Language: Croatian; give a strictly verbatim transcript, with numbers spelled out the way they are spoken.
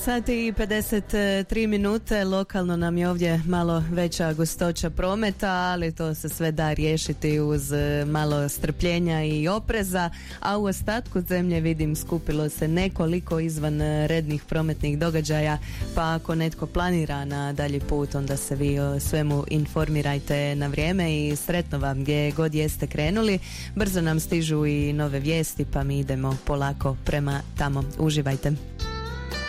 Sati i pedeset tri minute, lokalno nam je ovdje malo veća gustoća prometa, ali to se sve da riješiti uz malo strpljenja i opreza, a u ostatku zemlje vidim skupilo se nekoliko izvan rednih prometnih događaja, pa ako netko planira na dalji put, onda se vi o svemu informirajte na vrijeme i sretno vam gdje god jeste krenuli. Brzo nam stižu i nove vijesti, pa mi idemo polako prema tamo. Uživajte.